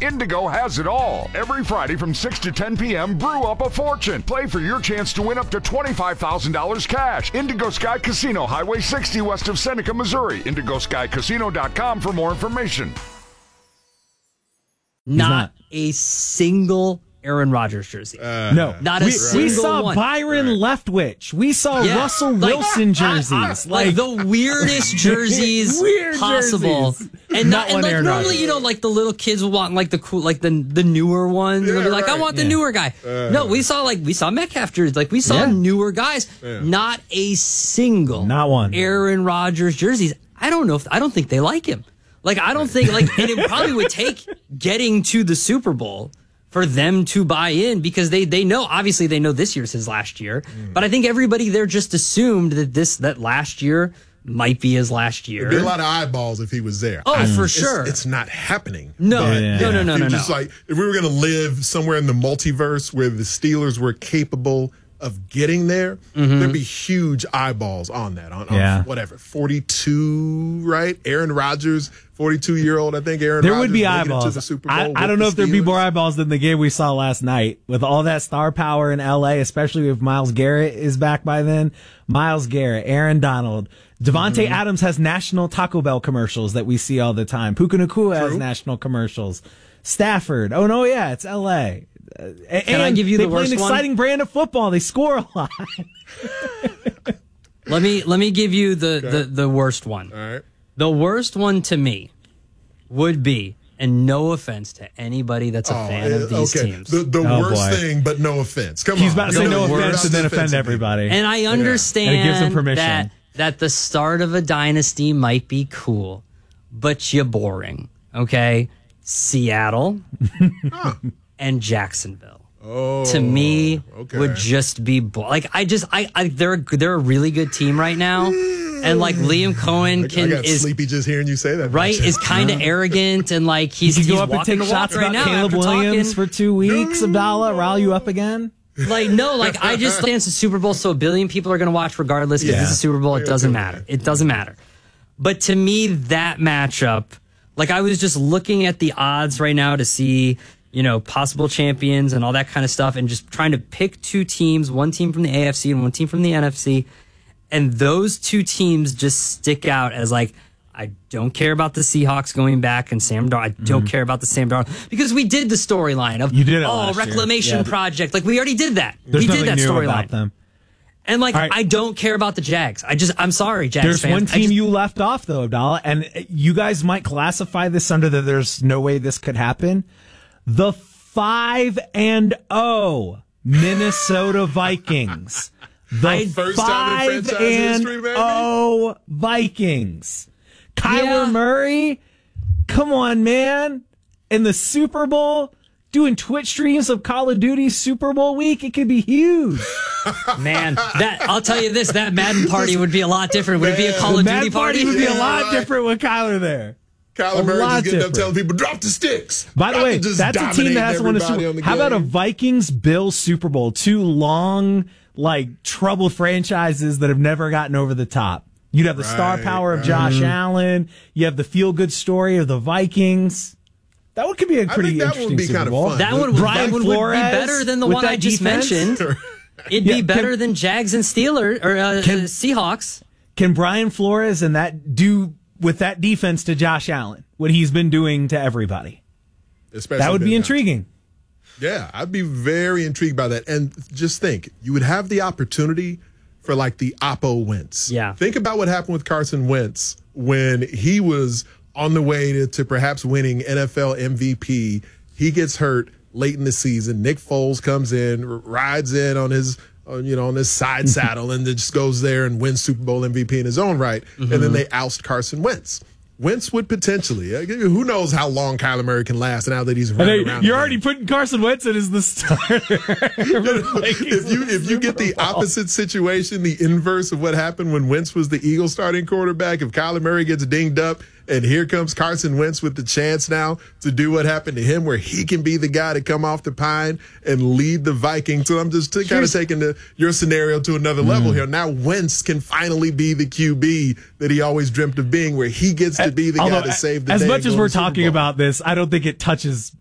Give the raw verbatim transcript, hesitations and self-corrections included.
Indigo has it all. Every Friday from six to ten p.m., brew up a fortune. Play for your chance to win up to twenty-five thousand dollars cash. Indigo Sky Casino, Highway sixty west of Seneca, Missouri. indigo sky casino dot com for more information. Not, not a single Aaron Rodgers jersey. Uh, no. Not a we, single We saw one. Byron Leftwich. We saw yeah. Russell like, Wilson jerseys. Like, like the weirdest jerseys Weird possible. Jerseys. And, not, and like Aaron normally, Rodgers. you know, like the little kids will want like the cool, like the the newer ones. Yeah, They'll be like, right. I want the yeah. newer guy. Uh, no, we saw like, we saw Metcalf jerseys. Like we saw yeah. newer guys. Yeah. Not a single not one. Aaron Rodgers jerseys. I don't know if, I don't think they like him. Like, I don't think, like, and it probably would take getting to the Super Bowl for them to buy in because they, they know, obviously they know this year's his last year, mm. but I think everybody there just assumed that this, that last year might be his last year. There'd be a lot of eyeballs if he was there. Oh, I, for it's, sure. It's not happening. No, but, yeah. no, no, no, no, no. Just like, if we were going to live somewhere in the multiverse where the Steelers were capable of getting there, mm-hmm. there'd be huge eyeballs on that. On, on yeah. whatever, forty-two, right? Aaron Rodgers, forty-two-year-old, I think Aaron there Rodgers would be making it to eyeballs. the Super Bowl I, I don't know if there'd be more eyeballs than the game we saw last night. With all that star power in L A, especially if Myles Garrett is back by then. Myles Garrett, Aaron Donald. Devontae mm-hmm. Adams has national Taco Bell commercials that we see all the time. Puka Nacua has national commercials. Stafford. Oh, no, yeah, it's L A. Uh, Can and I give you they the play worst an exciting one? brand of football. They score a lot. let me let me give you the, okay. the, the worst one. All right. The worst one to me would be, and no offense to anybody that's a oh, fan of these okay. teams. The, the oh, worst boy. thing, but no offense. Come He's on. about to say no offense and then offend everybody. And I understand yeah. and it gives him permission. that that the start of a dynasty might be cool, but you're boring. Okay? Seattle huh. and Jacksonville. Oh, to me, okay. would just be bo- like I just I, I they're they're a really good team right now, and like Liam Cohen can I got is sleepy just hearing you say that. Right is kind of arrogant and like he's you he's go up and take shots right about now Caleb Williams talking. for two weeks. No. Abdallah, rile you up again. Like no, like I just think it's a Super Bowl, so a billion people are going to watch regardless because yeah. it's a Super Bowl. It doesn't matter. It doesn't matter. But to me, that matchup, like I was just looking at the odds right now to see, you know, possible champions and all that kind of stuff, and just trying to pick two teams, one team from the A F C and one team from the N F C, and those two teams just stick out as like, I don't care about the Seahawks going back and Sam Darnold. I don't mm-hmm. care about the Sam Darnold because we did the storyline of you did it oh reclamation yeah. project. Like we already did that. There's we did that storyline. them. And like right. I don't care about the Jags. I just I'm sorry, Jags There's fans. one team just, you left off though, Abdallah, and you guys might classify this under the there's no way this could happen. The five and oh Minnesota Vikings. The First five time in and history, baby. oh Vikings. Kyler yeah. Murray, come on, man. In the Super Bowl, doing Twitch streams of Call of Duty Super Bowl week, it could be huge. Man, that I'll tell you this, that Madden party would be a lot different. Would it be a Call of Duty party? would be yeah, a lot right. different with Kyler there. Kyler Murray just getting up telling people, drop the sticks. By the way, that's a team that has won a Super Bowl. How about a Vikings-Bills Super Bowl? Two long, like, troubled franchises that have never gotten over the top. You'd have the right, star power of right. Josh Allen. You have the feel-good story of the Vikings. That one could be a pretty I think that interesting would be Super kind Bowl. Of fun. That one, Brian that one Flores would be better than the one I just defense? mentioned. It'd yeah, be better can, than Jags and Steelers or uh, can, Seahawks. Can Brian Flores and that do with that defense to Josh Allen what he's been doing to everybody? Especially that would be intriguing. Yeah, I'd be very intrigued by that. And just think, you would have the opportunity for like the Oppo Wentz. Yeah. Think about what happened with Carson Wentz when he was on the way to, to perhaps winning N F L M V P. He gets hurt late in the season. Nick Foles comes in, rides in on his, uh, you know, on his side saddle, and then just goes there and wins Super Bowl M V P in his own right. Mm-hmm. And then they oust Carson Wentz. Wentz would potentially, who knows how long Kyler Murray can last now that he's running around. You're already putting Carson Wentz in as the starter. if you if you get the opposite situation, the inverse of what happened when Wentz was the Eagles starting quarterback, if Kyler Murray gets dinged up and here comes Carson Wentz with the chance now to do what happened to him, where he can be the guy to come off the pine and lead the Vikings. So I'm just t- kind of taking the, your scenario to another mm. level here. Now Wentz can finally be the Q B that he always dreamt of being, where he gets to be the Although, guy to save the as day. As much as we're talking about this, I don't think it touches